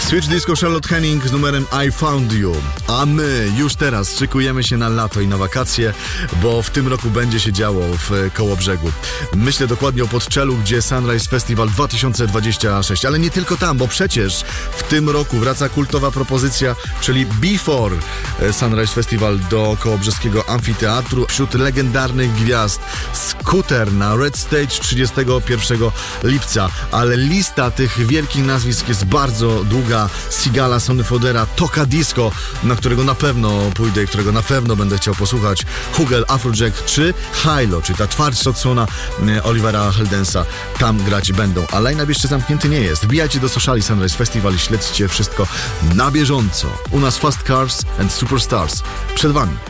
Switch Disco Charlotte Henning z numerem I Found You. A my już teraz szykujemy się na lato i na wakacje, bo w tym roku będzie się działo w Kołobrzegu. Myślę dokładnie o Podczelu, gdzie Sunrise Festival 2026. Ale nie tylko tam, bo przecież w tym roku wraca kultowa propozycja, czyli Before Sunrise Festival do kołobrzeskiego amfiteatru. Wśród legendarnych gwiazd Scooter na Red Stage 31 lipca. Ale lista tych wielkich nazwisk jest bardzo długa. Sigala, Sonny Fodera, Toka Disco, na którego na pewno pójdę i którego na pewno będę chciał posłuchać, Hugel, Afrojack czy Hilo, czyli ta twardsza odsłona Olivera Heldensa. Tam grać będą, a line-up jeszcze zamknięty nie jest. Wbijajcie do sociali Sunrise Festival i śledźcie wszystko na bieżąco. U nas Fast Cars and Superstars. Przed wami.